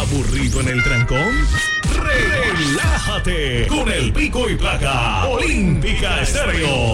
¿Aburrido en el trancón? Relájate con el pico y placa Olímpica Estéreo.